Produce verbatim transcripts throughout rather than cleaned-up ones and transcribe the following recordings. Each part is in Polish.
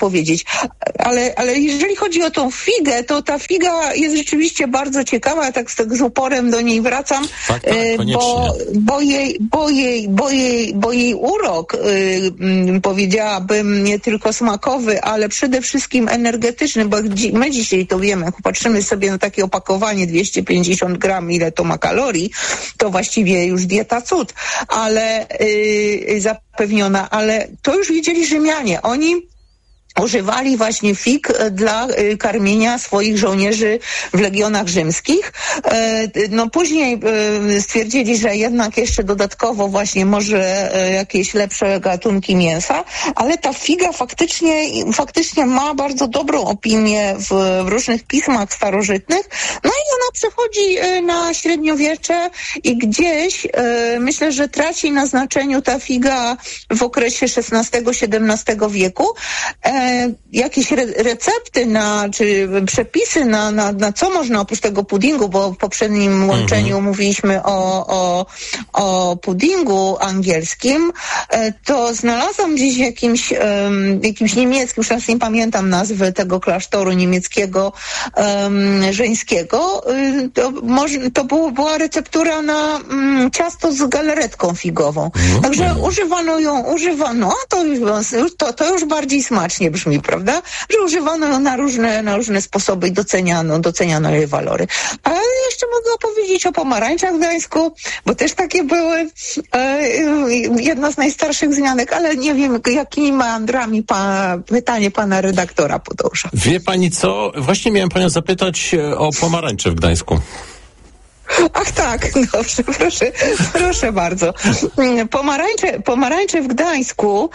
powiedzieć. Ale, ale jeżeli chodzi o tą figę, to ta figa jest rzeczywiście bardzo ciekawa. Ja tak z, tak z uporem do niej wracam, tak, tak, bo, bo, jej, bo, jej, bo, jej, bo jej urok, yy, powiedziałabym, nie tylko smakowy, ale przede wszystkim energetyczny, bo my dzisiaj to wiemy, jak patrzymy sobie na takie opakowanie dwieście pięćdziesiąt gram, ile to ma kalorii, to właściwie już dieta cud, ale yy, zapewniona, ale to już wiedzieli Rzymianie. Oni używali właśnie fig dla karmienia swoich żołnierzy w legionach rzymskich. No później stwierdzili, że jednak jeszcze dodatkowo właśnie może jakieś lepsze gatunki mięsa, ale ta figa faktycznie, faktycznie ma bardzo dobrą opinię w różnych pismach starożytnych. No i ona przechodzi na średniowiecze i gdzieś myślę, że traci na znaczeniu ta figa w okresie szesnastego siedemnastego wieku. Jakieś re- recepty na, czy przepisy na, na, na co można oprócz tego puddingu, bo w poprzednim łączeniu mm-hmm. mówiliśmy o, o, o puddingu angielskim, to znalazłam gdzieś w jakimś, um, jakimś niemieckim, już teraz nie pamiętam nazwy tego klasztoru niemieckiego, um, żeńskiego, to, może, to było, była receptura na um, ciasto z galaretką figową. Mm-hmm. Także używano ją, używano, a to, to, to już bardziej smacznie brzmi, prawda? Że używano ją na różne, na różne sposoby i doceniano, doceniano jej walory. Ale jeszcze mogę opowiedzieć o pomarańczach w Gdańsku, bo też takie były e, jedna z najstarszych wzmianek, ale nie wiem, jakimi meandrami pa, pytanie pana redaktora podąża. Wie pani co? Właśnie miałem panią zapytać o pomarańcze w Gdańsku. Ach tak, dobrze, proszę, proszę bardzo. Pomarańcze, pomarańcze w Gdańsku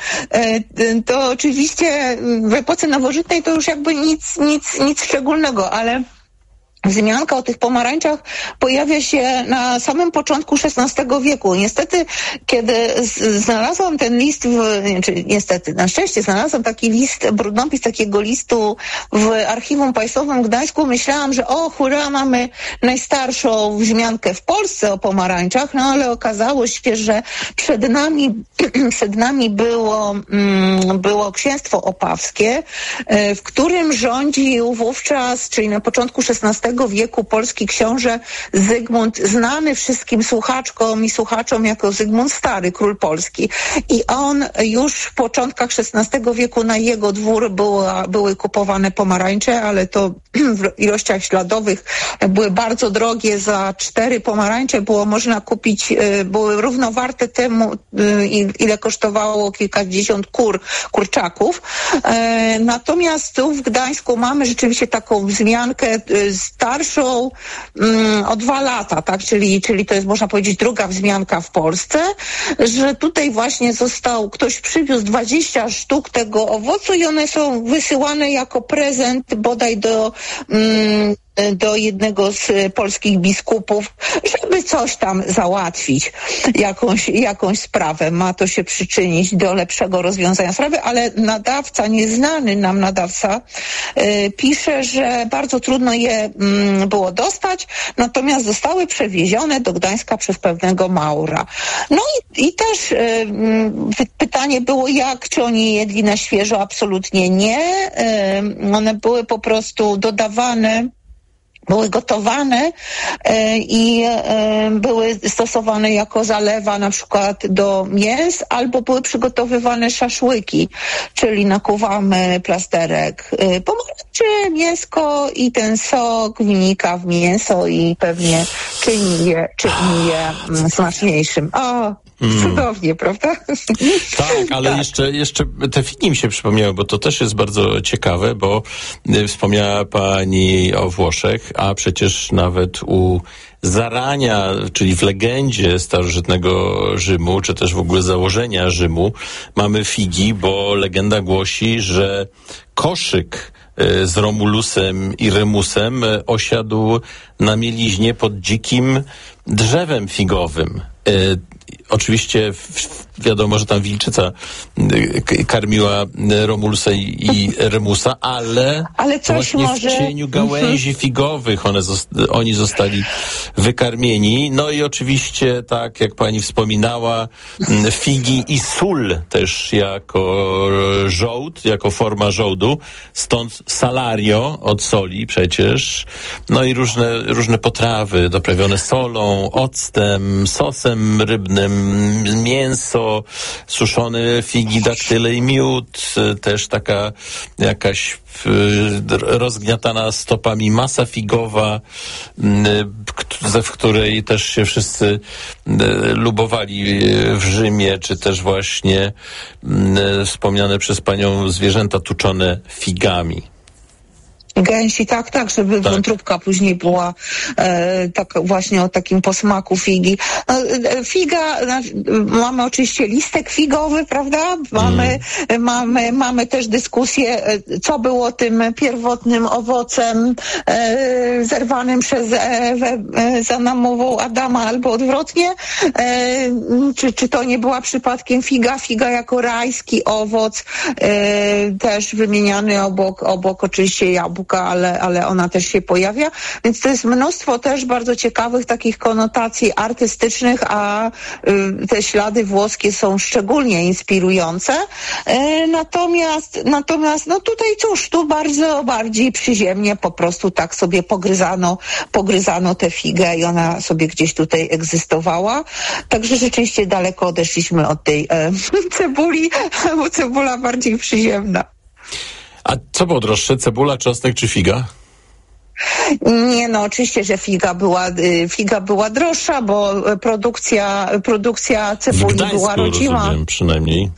to oczywiście w epoce nowożytnej to już jakby nic, nic, nic szczególnego, ale wzmianka o tych pomarańczach pojawia się na samym początku szesnastego wieku. Niestety, kiedy z- znalazłam ten list, w, czy niestety, na szczęście znalazłam taki list, brudnopis takiego listu w Archiwum Państwowym w Gdańsku, myślałam, że o hurra, mamy najstarszą wzmiankę w Polsce o pomarańczach, no ale okazało się, że przed nami, przed nami było, mm, było księstwo opawskie, w którym rządził wówczas, czyli na początku szesnastego wieku polski książę Zygmunt, znany wszystkim słuchaczkom i słuchaczom jako Zygmunt Stary, król Polski. I on już w początkach szesnastego wieku na jego dwór była, były kupowane pomarańcze, ale to w ilościach śladowych były bardzo drogie. Za cztery pomarańcze było można kupić, były równowarte temu, ile kosztowało kilkadziesiąt kur, kurczaków. Natomiast tu w Gdańsku mamy rzeczywiście taką wzmiankę starszą um, o dwa lata, tak, czyli, czyli to jest, można powiedzieć, druga wzmianka w Polsce, że tutaj właśnie został, ktoś przywiózł dwadzieścia sztuk tego owocu i one są wysyłane jako prezent bodaj do um, do jednego z polskich biskupów, żeby coś tam załatwić, jakąś, jakąś sprawę. Ma to się przyczynić do lepszego rozwiązania sprawy, ale nadawca, nieznany nam nadawca, y, pisze, że bardzo trudno je y, było dostać, natomiast zostały przewiezione do Gdańska przez pewnego Maura. No i, i też y, pytanie było, jak, czy oni jedli na świeżo? Absolutnie nie. Y, one były po prostu dodawane, były gotowane e, i e, były stosowane jako zalewa na przykład do mięs, albo były przygotowywane szaszłyki, czyli nakuwamy plasterek e, pomarańczy, mięsko i ten sok wnika w mięso i pewnie czyni je, czyni je mm, smaczniejszym. O, Mm. Cudownie, prawda? Tak, ale tak. Jeszcze, jeszcze te figi mi się przypomniały, bo to też jest bardzo ciekawe, bo wspomniała pani o Włoszech, a przecież nawet u zarania, czyli w legendzie starożytnego Rzymu, czy też w ogóle założenia Rzymu, mamy figi, bo legenda głosi, że koszyk z Romulusem i Remusem osiadł na mieliźnie pod dzikim drzewem figowym. Oczywiście w, wiadomo, że tam wilczyca karmiła Romulsa i Remusa, ale, ale coś właśnie może... w cieniu gałęzi figowych one zosta- oni zostali wykarmieni. No i oczywiście, tak jak pani wspominała, figi i sól też jako żołd, jako forma żołdu, stąd salario od soli przecież. No i różne, różne potrawy doprawione solą, octem, sosem rybnym, mięso, suszone figi, daktyle i miód, też taka jakaś rozgniatana stopami masa figowa, w której też się wszyscy lubowali w Rzymie, czy też właśnie wspomniane przez panią zwierzęta tuczone figami. Gęsi, tak, tak, żeby tak. Wątróbka później była e, tak właśnie o takim posmaku figi. E, figa, e, mamy oczywiście listek figowy, prawda? Mamy, mm. mamy, mamy też dyskusję, co było tym pierwotnym owocem e, zerwanym przez Ewę e, za namową Adama, albo odwrotnie. E, czy, czy to nie była przypadkiem figa? Figa jako rajski owoc, e, też wymieniany obok, obok oczywiście jabłka, ale, ale ona też się pojawia, więc to jest mnóstwo też bardzo ciekawych takich konotacji artystycznych, a y, te ślady włoskie są szczególnie inspirujące. Y, natomiast, natomiast, no tutaj cóż, tu bardzo bardziej przyziemnie po prostu tak sobie pogryzano, pogryzano tę figę i ona sobie gdzieś tutaj egzystowała. Także rzeczywiście daleko odeszliśmy od tej e, cebuli, bo cebula bardziej przyziemna. A co było droższe, cebula, czosnek czy figa? Nie, no oczywiście, że figa była, figa była droższa, bo produkcja, produkcja cebuli w Gdańsku, była rodzima. Rozumiem, przynajmniej.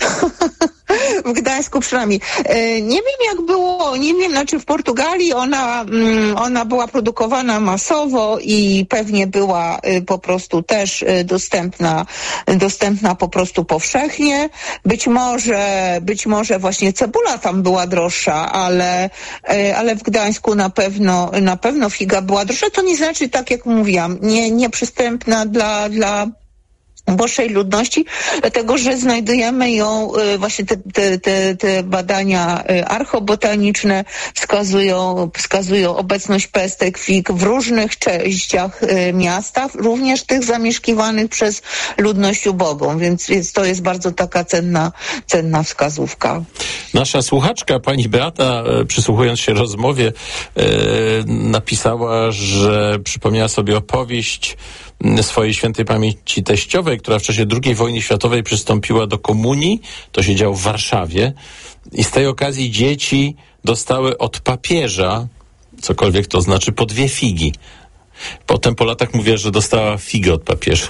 W Gdańsku przynajmniej. Nie wiem jak było, nie wiem, znaczy w Portugalii ona, ona była produkowana masowo i pewnie była po prostu też dostępna, dostępna po prostu powszechnie. Być może, być może właśnie cebula tam była droższa, ale, ale w Gdańsku na pewno, na pewno figa była droższa. To nie znaczy, tak jak mówiłam, nie, nieprzystępna dla, dla boższej ludności, dlatego że znajdujemy ją, właśnie te, te, te, te badania archobotaniczne wskazują, wskazują obecność pestek fig w różnych częściach miasta, również tych zamieszkiwanych przez ludność ubogą, więc, więc to jest bardzo taka cenna, cenna wskazówka. Nasza słuchaczka, pani Beata, przysłuchując się rozmowie, napisała, że przypomniała sobie opowieść swojej świętej pamięci teściowej, która w czasie drugiej wojny światowej przystąpiła do komunii, to się działo w Warszawie, i z tej okazji dzieci dostały od papieża, cokolwiek to znaczy, po dwie figi. Potem po latach mówiła, że dostała figę od papieża.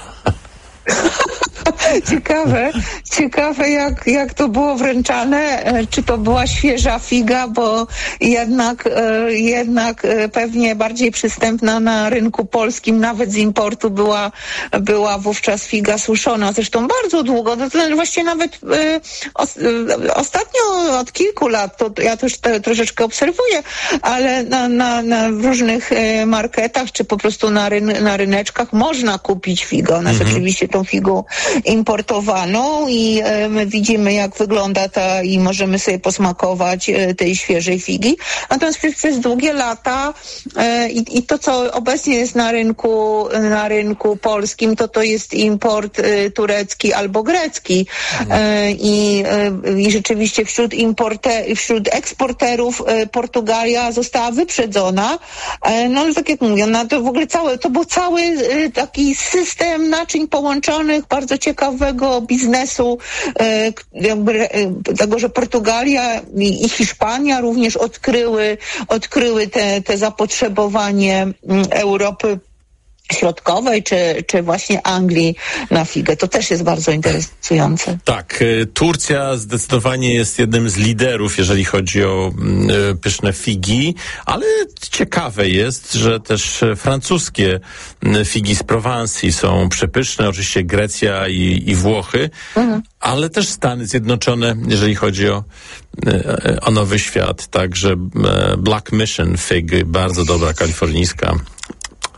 Ciekawe, ciekawe jak, jak to było wręczane, czy to była świeża figa, bo jednak, jednak pewnie bardziej przystępna na rynku polskim, nawet z importu była, była wówczas figa suszona, zresztą bardzo długo, to znaczy właściwie nawet os, ostatnio od kilku lat, to ja też te, troszeczkę obserwuję, ale na, na, na różnych marketach, czy po prostu na, ryn, na ryneczkach można kupić figę, ona jest mhm. oczywiście tą figą importowaną i e, my widzimy, jak wygląda ta i możemy sobie posmakować e, tej świeżej figi. Natomiast przez, przez długie lata e, i, i to, co obecnie jest na rynku, na rynku polskim, to to jest import e, turecki albo grecki. E, i, e, I rzeczywiście wśród, importe, wśród eksporterów e, Portugalia została wyprzedzona. E, no ale tak jak mówię, no, to w ogóle cały, to był cały e, taki system naczyń połączonych, bardzo ciekawego biznesu, e, jakby e, tego, że Portugalia i, i Hiszpania również odkryły, odkryły te, te zapotrzebowanie Europy Środkowej, czy, czy właśnie Anglii na figę. To też jest bardzo interesujące. Tak, Turcja zdecydowanie jest jednym z liderów, jeżeli chodzi o y, pyszne figi, ale ciekawe jest, że też francuskie figi z Prowansji są przepyszne, oczywiście Grecja i, i Włochy, mhm. ale też Stany Zjednoczone, jeżeli chodzi o, y, o Nowy Świat. Także y, Black Mission fig, bardzo dobra kalifornijska.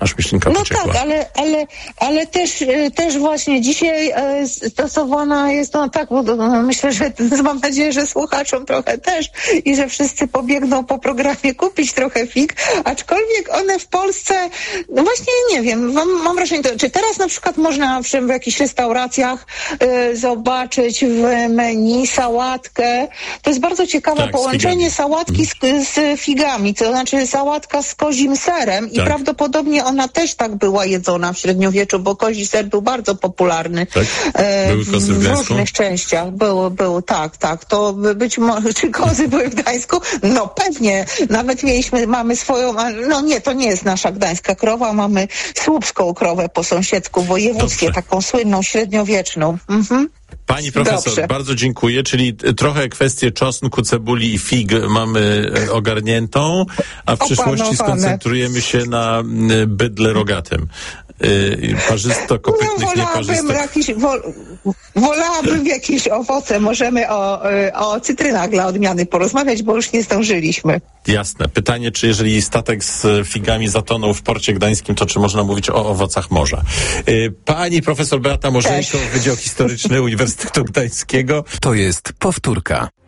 Aż mi ślinka No pociekła. tak, ale, ale, ale też, też właśnie dzisiaj stosowana jest, no tak, bo no, myślę, że mam nadzieję, że słuchaczom trochę też i że wszyscy pobiegną po programie kupić trochę fig, aczkolwiek one w Polsce, no właśnie nie wiem, mam, mam wrażenie, to, czy teraz na przykład można w, w jakichś restauracjach y, zobaczyć w menu sałatkę, to jest bardzo ciekawe tak, połączenie sałatki z, z figami, to znaczy sałatka z kozim serem i tak. prawdopodobnie ona też tak była jedzona w średniowieczu, bo kozi ser był bardzo popularny. Tak? Były kozy w w Gdańsku? różnych częściach. Było, było, tak, tak. To być może, czy kozy były w Gdańsku? No pewnie. Nawet mieliśmy, mamy swoją, no nie, to nie jest nasza gdańska krowa, mamy słupską krowę po sąsiedzku, wojewódzkie, Dobrze. taką słynną, średniowieczną. Mhm. Pani profesor, Dobrze. bardzo dziękuję, czyli trochę kwestię czosnku, cebuli i fig mamy ogarniętą, a w przyszłości Opanowane. skoncentrujemy się na bydle rogatym. Parzysto-kopytnych, No, wolałabym nieparzystych. jakieś, wol, wolałabym jakieś owoce. Możemy o, o cytrynach dla odmiany porozmawiać, bo już nie zdążyliśmy. Jasne. Pytanie, czy jeżeli statek z figami zatonął w porcie gdańskim, to czy można mówić o owocach morza? Pani profesor Beata Morzeńko, Wydział Historyczny Uniwersytetu Gdańskiego. To jest powtórka.